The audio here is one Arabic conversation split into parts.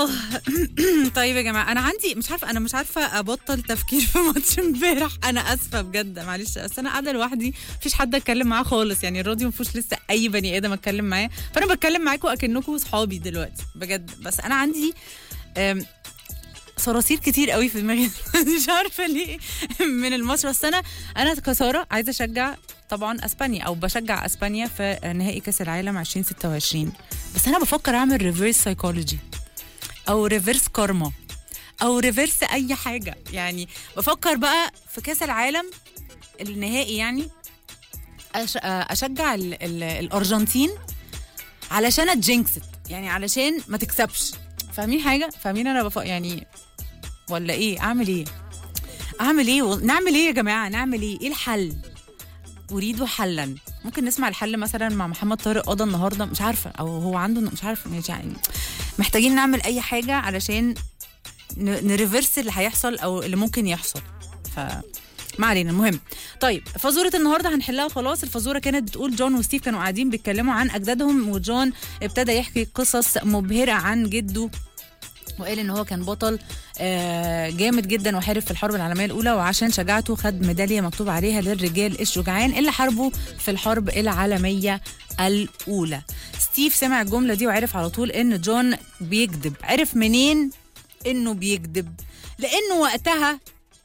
طيب يا جماعه، انا مش عارفه ابطل تفكير في ماتش امبارح. انا اسفه بجد، معلش، بس انا قاعده لوحدي، مفيش حد اتكلم معاه خالص، يعني الراديو مفيهوش لسه اي بني ادم اتكلم معاه، فانا بتكلم معاكم اكنكم صحابي دلوقتي بجد. بس انا عندي صراصير كتير قوي في دماغي مش عارفه ليه من الماتش. بس انا كساره عايزه اشجع طبعا اسبانيا، او بشجع اسبانيا في نهائي كاس العالم 2026. بس انا بفكر اعمل ريفيرس سايكولوجي، او ريفيرس كارما، او ريفيرس اي حاجه. يعني بفكر بقى في كاس العالم النهائي، يعني اشجع الارجنتين علشان اتجنكست، يعني علشان ما تكسبش. فاهمين حاجه؟ فاهمين انا يعني ولا ايه؟ اعمل ايه؟ نعمل ايه يا جماعه؟ نعمل ايه الحل؟ اريد حلا. ممكن نسمع الحل مثلا مع محمد طارق قضى النهارده، مش عارفه، او هو عنده، مش عارفه، يعني محتاجين نعمل اي حاجه علشان نريفرس اللي هيحصل او اللي ممكن يحصل. ما علينا. المهم، طيب فزوره النهارده هنحلها خلاص. الفزوره كانت بتقول جون وستيف كانوا قاعدين بيتكلموا عن اجدادهم، وجون ابتدى يحكي قصص مبهره عن جده، وقال ان هو كان بطل جامد جدا وحارب في الحرب العالميه الاولى، وعشان شجاعته خد ميداليه مكتوب عليها للرجال الشجعان اللي حاربوا في الحرب العالميه الاولى. ستيف سمع الجمله دي وعرف على طول ان جون بيكذب. عرف منين انه بيكذب؟ لانه وقتها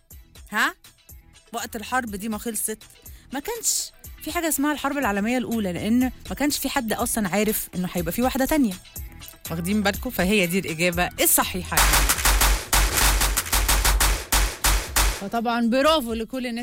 وقت الحرب دي ما خلصت، ما كانش في حاجه اسمها الحرب العالميه الاولى، لان ما كانش في حد اصلا عارف انه هيبقى في واحده تانية. واخدين بالكم؟ فهي دي الإجابة الصحيحة. فطبعا برافو لكل الناس